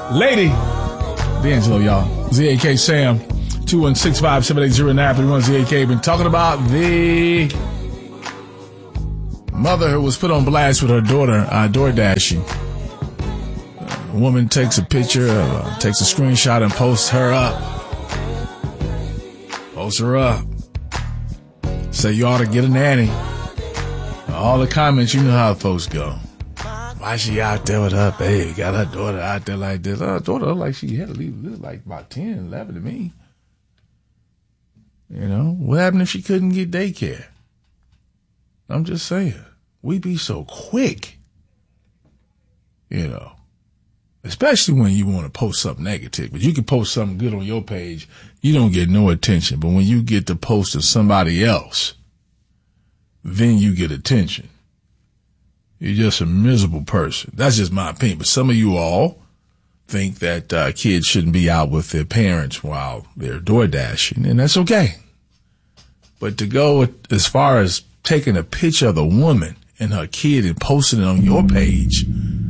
Lady D'Angelo, y'all. ZAK Sam, 216-578-0931. ZAK been talking about the mother who was put on blast with her daughter, door dashing. A woman takes a picture, takes a screenshot and posts her up. Say you ought to get a nanny. All the comments, you know how folks go. Why she out there with her baby? Got her daughter out there like this. Her daughter looked like she had to leave like about 10, 11 to me. You know, what happened if she couldn't get daycare? I'm just saying, we be so quick, you know, especially when you want to post something negative. But you can post something good on your page, you don't get no attention. But when you get to post to somebody else, then you get attention. You're just a miserable person. That's just my opinion. But some of you all think that kids shouldn't be out with their parents while they're door dashing, and that's okay. But to go as far as taking a picture of the woman and her kid and posting it on your page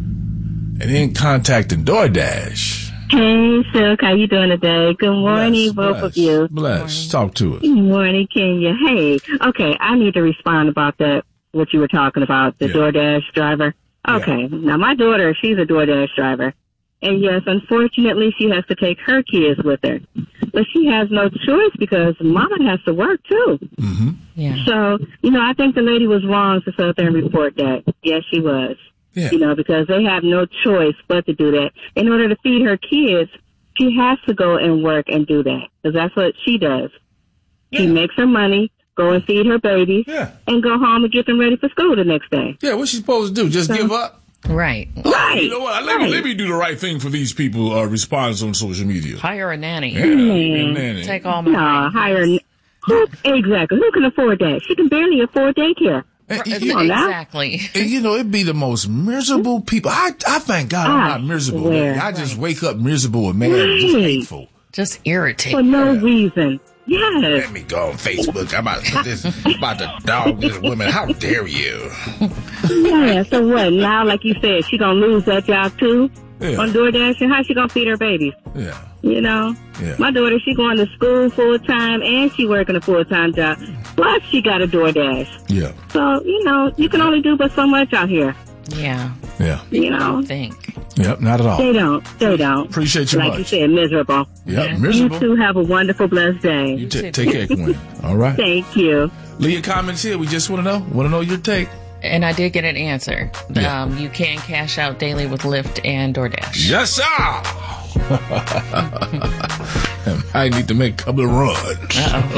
and then contacting DoorDash. Hey, Silk, how you doing today? Good morning, both of you. Bless. Talk to us. Good morning, Kenya. Hey, okay, I need to respond about that, what you were talking about, the DoorDash driver. Okay, Now my daughter, she's a DoorDash driver. And yes, unfortunately, she has to take her kids with her. But she has no choice because mama has to work, too. Mm-hmm. Yeah. So, I think the lady was wrong to sit up there and report that. Yes, she was. Yeah. Because they have no choice but to do that. In order to feed her kids, she has to go and work and do that. Because that's what she does. Yeah. She makes her money, go and feed her babies, and go home and get them ready for school the next day. Yeah, what's she supposed to do? Just give up? Right. Right. You know what? Let me do the right thing for these people responding on social media. Hire a nanny. Yeah, a nanny. Take all my money. Exactly. Who can afford that? She can barely afford daycare. Exactly. And it'd be the most miserable people. I thank God I'm not miserable. I just wake up miserable and mad and just hateful. Just irritated. For no reason. Yes. Let me go on Facebook. I'm about to dog this woman. How dare you? Yeah, so what? Now, like you said, she gonna lose that job too on DoorDash? And how she gonna feed her babies? Yeah. Yeah. My daughter, she going to school full time and she working a full time job. Plus, she got a DoorDash. Yeah. So you can only do but so much out here. Yeah. Yeah. Don't think. Yep, not at all. They don't. Appreciate you like much. You said, miserable. Yep, miserable. You two have a wonderful, blessed day. You take care, Quinn. All right. Thank you. Leave your comments here. We just want to know your take. And I did get an answer. Yeah. You can cash out daily with Lyft and DoorDash. Yes, sir. I need to make a couple of runs.